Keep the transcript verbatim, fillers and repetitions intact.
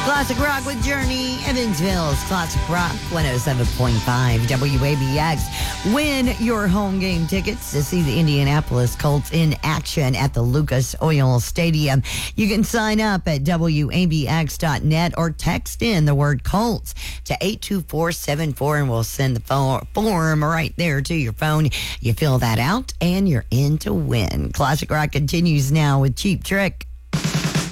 Classic Rock with Journey, Evansville's Classic Rock, one oh seven point five W A B X. Win your home game tickets to see the Indianapolis Colts in action at the Lucas Oil Stadium. You can sign up at W A B X dot net or text in the word Colts to eight two four seven four and we'll send the fo- form right there to your phone. You fill that out and you're in to win. Classic Rock continues now with Cheap Trick.